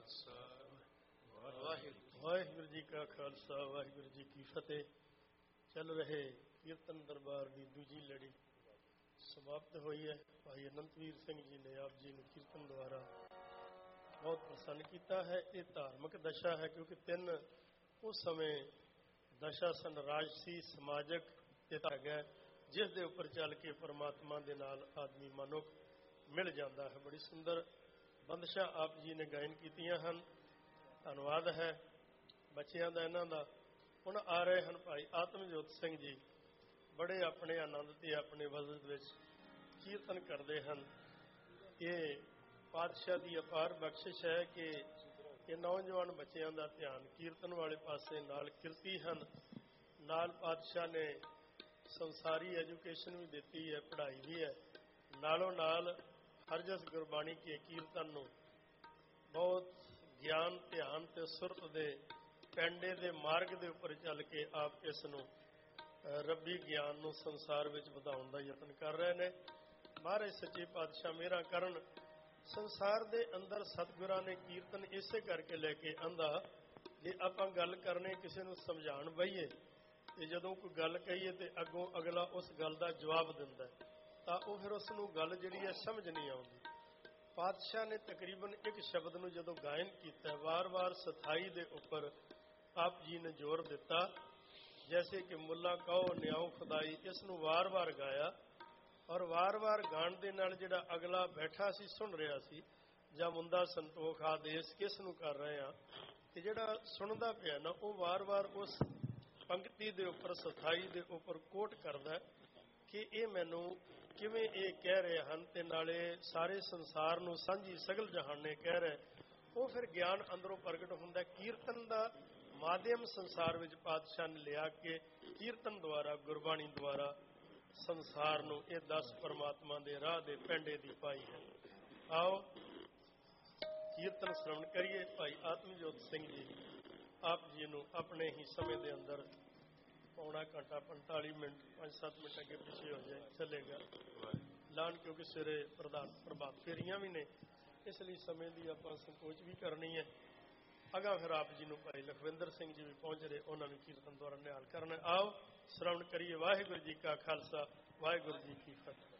ਖਾਲਸਾ ਵਾਹਿਗੁਰੂ ਜੀ ਕਾ ਖਾਲਸਾ ਵਾਹਿਗੁਰੂ ਜੀ ਕੀ ਫਤਿਹ। ਚੱਲ ਰਹੇ ਕੀਰਤਨ ਦਰਬਾਰ ਦੀ ਦੂਜੀ ਲੜੀ ਸਮਾਪਤ ਹੋਈ ਹੈ। ਭਾਈ ਅਨੰਤਵੀਰ ਸਿੰਘ ਜੀ ਨੇ ਆਪ ਜੀ ਨੂੰ ਕੀਰਤਨ ਦੁਆਰਾ ਬਹੁਤ ਪ੍ਰਸੰਨ ਕੀਤਾ ਹੈ। ਇਹ ਧਾਰਮਿਕ ਦਸ਼ਾ ਹੈ ਕਿਉਂਕਿ ਤਿੰਨ ਉਸ ਸਮੇਂ ਦਸ਼ਾ ਸਨ, ਰਾਜਸੀ, ਸਮਾਜਿਕ ਤੇ ਹੈਗਾ, ਜਿਸ ਦੇ ਉੱਪਰ ਚੱਲ ਕੇ ਪਰਮਾਤਮਾ ਦੇ ਨਾਲ ਆਦਮੀ ਮਨੁੱਖ ਮਿਲ ਜਾਂਦਾ ਹੈ। ਬੜੀ ਸੁੰਦਰ ਬੰਦਸ਼ਾਂ ਆਪ ਜੀ ਨੇ ਗਾਇਨ ਕੀਤੀਆਂ ਹਨ। ਧੰਨਵਾਦ ਹੈ ਬੱਚਿਆਂ ਦਾ ਇਹਨਾਂ ਦਾ। ਹੁਣ ਆ ਰਹੇ ਹਨ ਭਾਈ ਆਤਮਜੋਤ ਸਿੰਘ ਜੀ, ਬੜੇ ਆਪਣੇ ਆਨੰਦ ਤੇ ਆਪਣੇ ਵਜਦ ਵਿੱਚ ਕੀਰਤਨ ਕਰਦੇ ਹਨ। ਇਹ ਪਾਤਸ਼ਾਹ ਦੀ ਅਪਾਰ ਬਖਸ਼ਿਸ਼ ਹੈ ਕਿ ਇਹ ਨੌਜਵਾਨ ਬੱਚਿਆਂ ਦਾ ਧਿਆਨ ਕੀਰਤਨ ਵਾਲੇ ਪਾਸੇ ਨਾਲ ਕਿਰਤੀ ਹਨ। ਨਾਲ ਪਾਤਸ਼ਾਹ ਨੇ ਸੰਸਾਰੀ ਐਜੂਕੇਸ਼ਨ ਵੀ ਦਿੱਤੀ ਹੈ, ਪੜ੍ਹਾਈ ਵੀ ਹੈ। ਨਾਲੋਂ ਨਾਲ ਹਰਜਸ ਗੁਰਬਾਣੀ ਕੇ ਕੀਰਤਨ ਨੂੰ ਬਹੁਤ ਗਿਆਨ, ਧਿਆਨ ਤੇ ਸੁਰਤ ਦੇ ਪੈਂਡੇ ਦੇ ਮਾਰਗ ਦੇ ਉੱਪਰ ਚੱਲ ਕੇ ਆਪ ਇਸ ਨੂੰ ਰੱਬੀ ਗਿਆਨ ਨੂੰ ਸੰਸਾਰ ਵਿੱਚ ਵਧਾਉਣ ਦਾ ਯਤਨ ਕਰ ਰਹੇ ਨੇ। ਮਹਾਰਾਜ ਸੱਚੇ ਪਾਤਸ਼ਾਹ ਮਿਹਰਾਂ ਕਰਨ। ਸੰਸਾਰ ਦੇ ਅੰਦਰ ਸਤਿਗੁਰਾਂ ਨੇ ਕੀਰਤਨ ਇਸੇ ਕਰਕੇ ਲੈ ਕੇ ਆਂਦਾ, ਜੇ ਆਪਾਂ ਗੱਲ ਕਰਨੇ ਕਿਸੇ ਨੂੰ ਸਮਝਾਉਣ ਬਈਏ ਤੇ ਜਦੋਂ ਕੋਈ ਗੱਲ ਕਹੀਏ ਤੇ ਅੱਗੋਂ ਅਗਲਾ ਉਸ ਗੱਲ ਦਾ ਜਵਾਬ ਦਿੰਦਾ ਤਾਂ ਉਹ ਫਿਰ ਉਸ ਨੂੰ ਗੱਲ ਜਿਹੜੀ ਹੈ ਸਮਝ ਨਹੀਂ ਆਉਂਦੀ। ਪਾਤਸ਼ਾਹ ਨੇ ਤਕਰੀਬਨ ਇੱਕ ਸ਼ਬਦ ਨੂੰ ਜਦੋਂ ਗਾਇਨ ਕੀਤਾ, ਵਾਰ-ਵਾਰ ਸਥਾਈ ਦੇ ਉੱਪਰ ਆਪ ਜੀ ਨੇ ਜ਼ੋਰ ਦਿੱਤਾ। ਜੈਸੇ ਕਿ ਮੁੱਲਾ ਕਹੋ ਨਿਆਉ ਖੁਦਾਈ, ਇਸ ਨੂੰ ਵਾਰ-ਵਾਰ ਗਾਇਆ ਔਰ ਵਾਰ-ਵਾਰ ਗਾਣ ਦੇ ਨਾਲ ਜਿਹੜਾ ਅਗਲਾ ਬੈਠਾ ਸੀ ਸੁਣ ਰਿਹਾ ਸੀ, ਜਾਂ ਮੁੰਦਾ ਸੰਤੋਖ ਆਦੇਸ਼ ਕਿਸ ਨੂੰ ਕਰ ਰਹੇ ਆ, ਤੇ ਜਿਹੜਾ ਸੁਣਦਾ ਪਿਆ ਨਾ ਉਹ ਵਾਰ-ਵਾਰ ਉਸ ਪੰਕਤੀ ਦੇ ਉੱਪਰ ਸਥਾਈ ਦੇ ਉੱਪਰ ਕੋਟ ਕਰਦਾ ਕਿ ਇਹ ਮੈਨੂੰ ਕਿਵੇਂ ਇਹ ਕਹਿ ਰਹੇ ਹਨ ਤੇ ਨਾਲੇ ਸਾਰੇ ਸੰਸਾਰ ਨੂੰ ਸਾਂਝੀ ਸਗਲ ਜਹਾਨੇ ਕਹਿ ਰਹੇ। ਉਹ ਫਿਰ ਗਿਆਨ ਅੰਦਰੋਂ ਪ੍ਰਗਟ ਹੁੰਦਾ। ਕੀਰਤਨ ਦਾ ਮਾਧਿਅਮ ਸੰਸਾਰ ਵਿੱਚ ਪਾਤਸ਼ਾਹ ਨੇ ਲਿਆ ਕੇ ਕੀਰਤਨ ਦੁਆਰਾ, ਗੁਰਬਾਣੀ ਦੁਆਰਾ ਸੰਸਾਰ ਨੂੰ ਇਹ 10 ਪਰਮਾਤਮਾ ਦੇ ਰਾਹ ਦੇ ਪੈਂਡੇ ਦੀ ਪਾਈ ਹੈ। ਆਓ ਕੀਰਤਨ ਸ਼ਰਵਣ ਕਰੀਏ। ਭਾਈ ਆਤਮਜੋਤ ਸਿੰਘ ਜੀ ਆਪ ਜੀ ਨੂੰ ਆਪਣੇ ਹੀ ਸਮੇਂ ਦੇ ਅੰਦਰ ਪੌਣਾ ਘੰਟਾ 45 ਮਿੰਟ 5-7 ਮਿੰਟ ਅੱਗੇ ਪਿੱਛੇ ਹੋ ਜਾਏ ਚੱਲੇਗਾ ਲਾਣ, ਕਿਉਂਕਿ ਸਵੇਰੇ ਪ੍ਰਭਾਤ ਫੇਰੀਆਂ ਵੀ ਨੇ, ਇਸ ਲਈ ਸਮੇਂ ਦੀ ਆਪਾਂ ਸੰਕੋਚ ਵੀ ਕਰਨੀ ਹੈ। ਅਗਾਂ ਫਿਰ ਆਪ ਜੀ ਨੂੰ ਭਾਈ ਲਖਵਿੰਦਰ ਸਿੰਘ ਜੀ ਵੀ ਪਹੁੰਚ ਰਹੇ, ਉਹਨਾਂ ਨੂੰ ਕੀਰਤਨ ਦੁਆਰਾ ਨਿਹਾਲ ਕਰਨਾ। ਆਓ ਸ਼ਰਵਣ ਕਰੀਏ। ਵਾਹਿਗੁਰੂ ਜੀ ਕਾ ਖਾਲਸਾ ਵਾਹਿਗੁਰੂ ਜੀ ਕੀ ਫਤਿਹ।